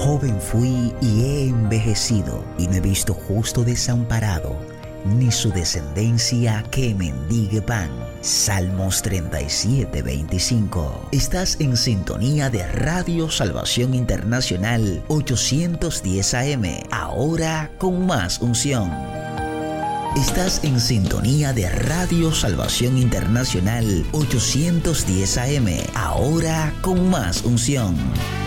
Joven fui y he envejecido, y no he visto justo desamparado, ni su descendencia que mendigue pan. Salmos 37:25. Estás en sintonía de Radio Salvación Internacional 810 AM, ahora con más unción. Estás en sintonía de Radio Salvación Internacional 810 AM, ahora con más unción.